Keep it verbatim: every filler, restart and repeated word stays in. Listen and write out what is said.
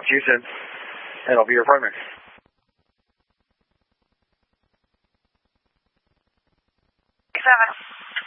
talk to you soon. And I'll be your partner. Seven.